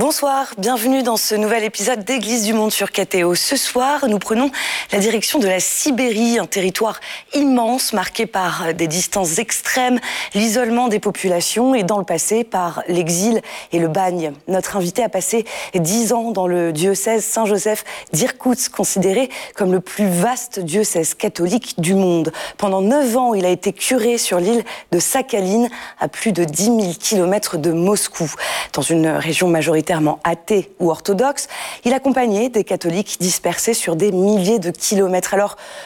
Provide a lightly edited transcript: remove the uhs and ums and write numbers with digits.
Bonsoir, bienvenue dans ce nouvel épisode d'Église du Monde sur KTO. Ce soir, nous prenons la direction de la Sibérie, un territoire immense marqué par des distances extrêmes, l'isolement des populations et dans le passé par l'exil et le bagne. Notre invité a passé 10 ans dans le diocèse Saint-Joseph d'Irkoutsk, considéré comme le plus vaste diocèse catholique du monde. Pendant 9 ans, il a été curé sur l'île de Sakhaline, à plus de 10 000 kilomètres de Moscou. Dans une région majoritairement athée ou orthodoxe, il accompagnait des catholiques dispersés sur des milliers de kilomètres. Alors,